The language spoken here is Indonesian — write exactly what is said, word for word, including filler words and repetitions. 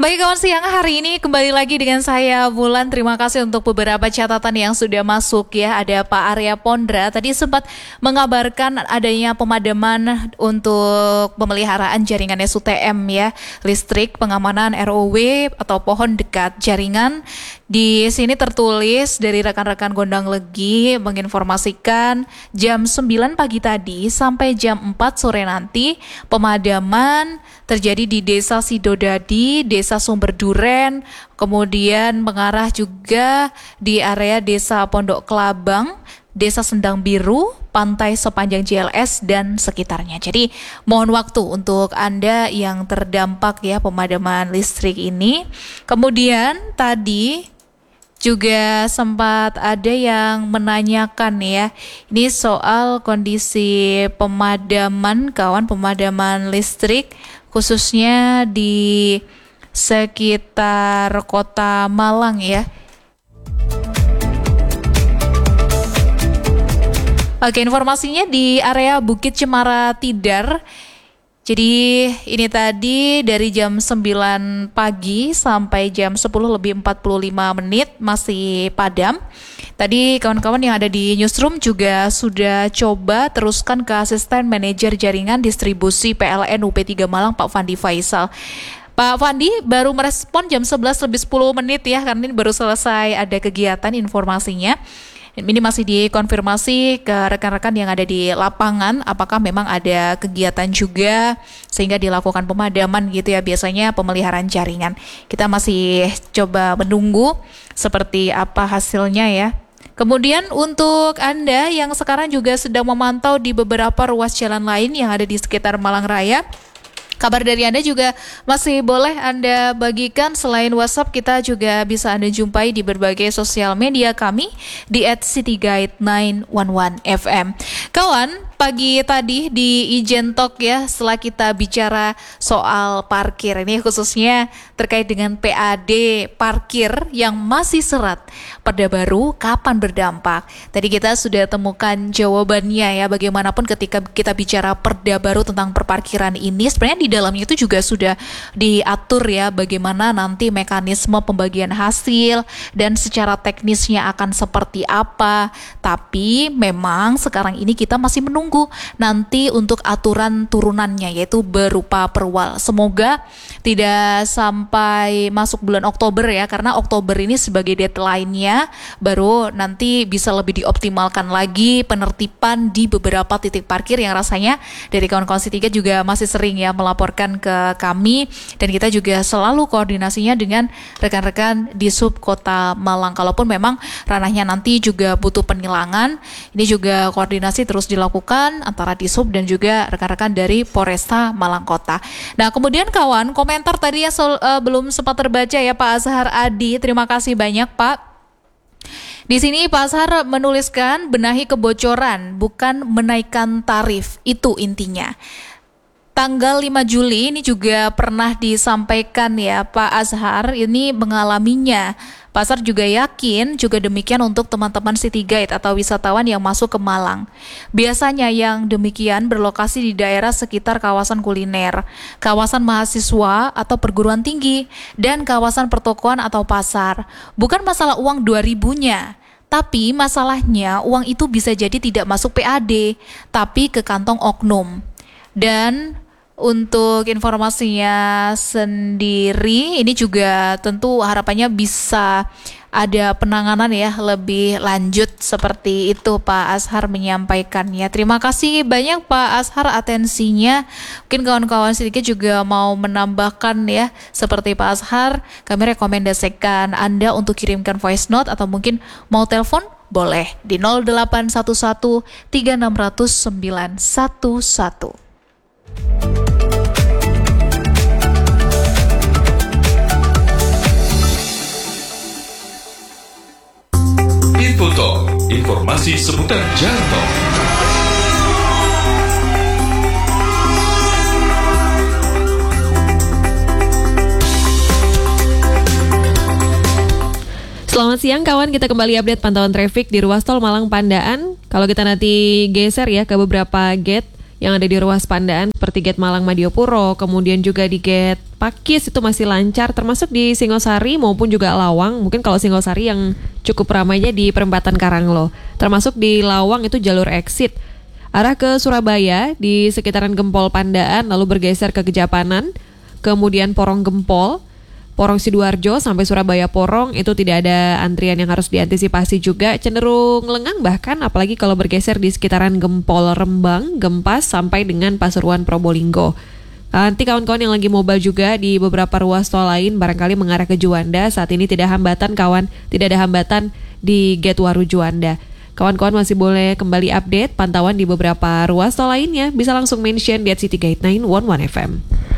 Baik kawan, siang hari ini kembali lagi dengan saya Bulan. Terima kasih untuk beberapa catatan yang sudah masuk ya. Ada Pak Arya Pondra tadi sempat mengabarkan adanya pemadaman untuk pemeliharaan jaringan S U T M ya, listrik, pengamanan R O W atau pohon dekat jaringan. Di sini tertulis dari rekan-rekan Gondang Legi menginformasikan jam sembilan pagi tadi sampai jam empat sore nanti pemadaman terjadi di Desa Sidodadi, Desa Sumber Duren, kemudian mengarah juga di area Desa Pondok Kelabang, Desa Sendang Biru, Pantai Sepanjang J L S dan sekitarnya. Jadi mohon waktu untuk Anda yang terdampak ya pemadaman listrik ini. Kemudian tadi juga sempat ada yang menanyakan ya, ini soal kondisi pemadaman kawan, pemadaman listrik khususnya di sekitar Kota Malang ya. Oke, informasinya di area Bukit Cemara Tidar. Jadi ini tadi dari jam sembilan pagi sampai jam sepuluh lebih empat puluh lima menit masih padam. Tadi kawan-kawan yang ada di newsroom juga sudah coba teruskan ke asisten manajer jaringan distribusi P L N U P tiga Malang Pak Fandi Faisal. Pak Fandi baru merespon jam sebelas lebih sepuluh menit ya, karena ini baru selesai ada kegiatan informasinya. Ini masih dikonfirmasi ke rekan-rekan yang ada di lapangan apakah memang ada kegiatan juga sehingga dilakukan pemadaman gitu ya, biasanya pemeliharaan jaringan. Kita masih coba menunggu seperti apa hasilnya ya. Kemudian untuk Anda yang sekarang juga sedang memantau di beberapa ruas jalan lain yang ada di sekitar Malang Raya, kabar dari Anda juga masih boleh Anda bagikan. Selain WhatsApp, kita juga bisa Anda jumpai di berbagai sosial media kami di at cityguide sembilan satu satu F M. Kawan, pagi tadi di Ijen Talk ya, setelah kita bicara soal parkir, ini khususnya terkait dengan P A D parkir yang masih serat, Perda baru kapan berdampak? Tadi kita sudah temukan jawabannya ya, bagaimanapun ketika kita bicara Perda baru tentang perparkiran ini, sebenarnya di dalamnya itu juga sudah diatur ya bagaimana nanti mekanisme pembagian hasil dan secara teknisnya akan seperti apa. Tapi memang sekarang ini kita masih menunggu nanti untuk aturan turunannya, yaitu berupa perwal. Semoga tidak sampai masuk bulan Oktober ya, karena Oktober ini sebagai deadline-nya baru nanti bisa lebih dioptimalkan lagi penertiban di beberapa titik parkir yang rasanya dari kawan-kawan C tiga juga masih sering ya melaporkan ke kami, dan kita juga selalu koordinasinya dengan rekan-rekan di Sub Kota Malang. Kalaupun memang ranahnya nanti juga butuh penilangan, ini juga koordinasi terus dilakukan antara Disub dan juga rekan-rekan dari Polresta Malang Kota. Nah, kemudian kawan, komentar tadi ya sol, uh, belum sempat terbaca ya Pak Azhar Adi. Terima kasih banyak Pak. Di sini Pak Azhar menuliskan benahi kebocoran, bukan menaikkan tarif. Itu intinya. Tanggal lima Juli ini juga pernah disampaikan ya Pak Azhar ini mengalaminya. Pak Azhar juga yakin juga demikian untuk teman-teman City Guide atau wisatawan yang masuk ke Malang. Biasanya yang demikian berlokasi di daerah sekitar kawasan kuliner, kawasan mahasiswa atau perguruan tinggi, dan kawasan pertokoan atau pasar. Bukan masalah uang dua ribunya. Tapi masalahnya uang itu bisa jadi tidak masuk P A D, tapi ke kantong oknum. Dan untuk informasinya sendiri, ini juga tentu harapannya bisa ada penanganan ya lebih lanjut seperti itu Pak Azhar menyampaikannya. Terima kasih banyak Pak Azhar atensinya. Mungkin kawan-kawan sedikit juga mau menambahkan ya seperti Pak Azhar, kami rekomendasikan Anda untuk kirimkan voice note atau mungkin mau telepon boleh di nol delapan satu satu tiga enam nol nol sembilan satu satu. Infotalk, informasi seputar jalan tol. Selamat siang kawan, kita kembali update pantauan traffic di ruas tol Malang Pandaan. Kalau kita nanti geser ya ke beberapa gate, yang ada di ruas Pandaan seperti Gate Malang Madiopuro, kemudian juga di Gate Pakis itu masih lancar, termasuk di Singosari maupun juga Lawang. Mungkin kalau Singosari yang cukup ramainya di perempatan Karanglo, termasuk di Lawang itu jalur exit arah ke Surabaya di sekitaran Gempol Pandaan, lalu bergeser ke Kejapanan, kemudian Porong Gempol, Porong Sidoarjo sampai Surabaya Porong itu tidak ada antrian yang harus diantisipasi juga, cenderung lengang bahkan apalagi kalau bergeser di sekitaran Gempol Rembang, Gempas sampai dengan Pasuruan Probolinggo. Nanti kawan-kawan yang lagi mobile juga di beberapa ruas tol lain barangkali mengarah ke Juanda, saat ini tidak hambatan kawan, tidak ada hambatan di Gate Waru Juanda. Kawan-kawan masih boleh kembali update pantauan di beberapa ruas tol lainnya, bisa langsung mention di at city guide sembilan satu satu F M.